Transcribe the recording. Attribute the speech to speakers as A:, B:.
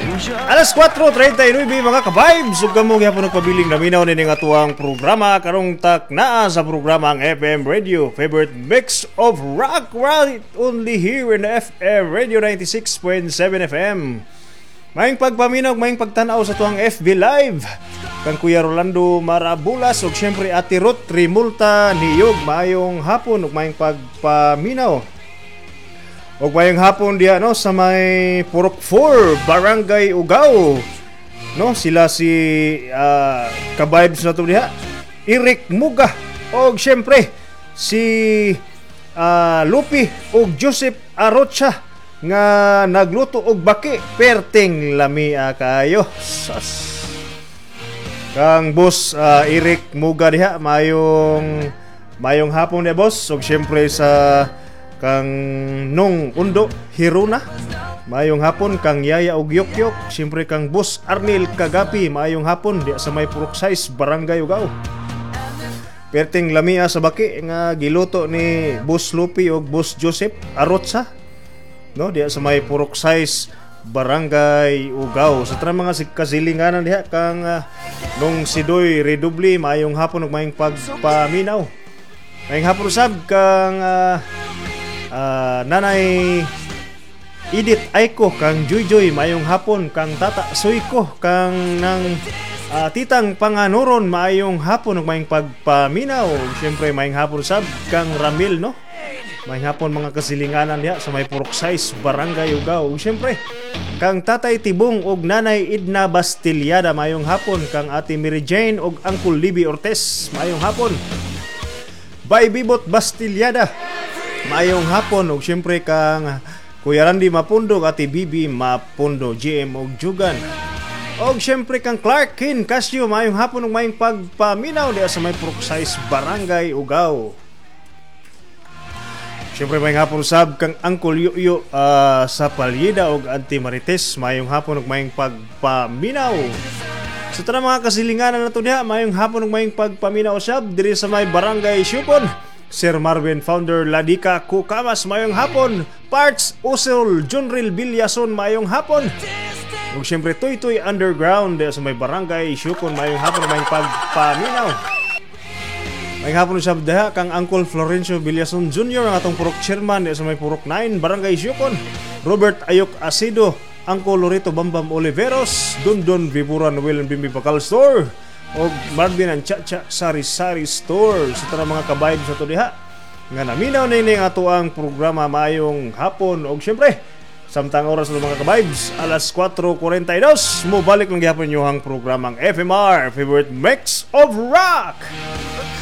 A: Alas 4:39 mga ka-vibes. Ug kamo gyapon nagpabiling naminaw ni ning atuang programa karong taknaa sa programang FM Radio favorite mix of rock right only here in FM Radio 96.7 FM. Maayong pagpaminaw, maayong pagtanaw sa tuang FB Live. Kang Kuya Rolando Marabulas ug syempre Ate Ruth Rimulta niyog maayong hapon ug maayong pagpaminaw. Og mayong hapon diya no sa may Purok 4 Barangay Ugao. No sila si ka-vibes na to diha. Eric Muga og syempre si Lupi og Joseph Arocha nga nagluto og baki perting lami kayo. Kang boss Eric Muga diha mayong hapon diya boss og syempre sa kang Nung Undo Hiruna mayong hapon kang Yaya og Yokyok siyempre kang Boss Arnil Kagapi mayong hapon di sa may Purok 6 Barangay Ugao. Perting lamia sa baki nga giluto ni Boss Lupi og Boss Joseph Arotsa no di sa may Purok 6 Barangay Ugao. Sa tara mga kasilinganan diha kang Nung Sidoy Redubli mayong hapon ug mayong pagpaminaw. Mayong hapon sab kang Nanay Edith Aiko kang Joy mayong hapon kang Tata Suiko kang nang Titang Panganuron mayong hapon ug mayong pagpaminaw. Siyempre mayong hapon sab kang Ramil no. Mayong hapon mga kasilinganan diha sa may Purok 6 Barangay Ugao. Siyempre kang Tatay Tibong ug Nanay Edna Bastillada mayong hapon kang Ate Mary Jane ug Uncle Libby Ortez mayong hapon. Bay Bibot Bastillada mayong hapon ug syempre kang Kuya Randy Mapundo Ate Bibi Mapundo GM og Jugan. Og syempre kang Clark Kin Casio mayong hapon ug mayong pagpaminaw diha sa may Purok 6 Barangay Ugao. Syempre mayong hapon sab kang Uncle Yuyo sa Palyeda og Auntie Marites mayong hapon ug mayong pagpaminaw. Sa tanang mga kasilinganan nato diha mayong hapon ug mayong pagpaminaw sab diri sa may Barangay Syupon. Sir Marvin Founder Ladika Kukamas mayong hapon. Parts Usul Junril Bilyason mayong hapon. Ug syempre Toy Underground sa may Barangay Syukon mayong hapon mayong pagpaminaw. Mayong hapon sa diha kang Uncle Florencio Bilyason Jr. ang atong Purok Chairman sa may Purok 9 Barangay Syukon. Robert Ayok Asido, Uncle Lorito Bambam Oliveros, Dundon Viburan Will and Bimbi Bakal Store. Og Marvin ang Chacha Sari Store sa tara mga kabayad sa to diha nga naminaw na ini ato ang programa mayong hapon. Og syempre samtang oras ng mga kabibes alas 4:42 mo balik lang gyapon yung programang FMR favorite mix of rock.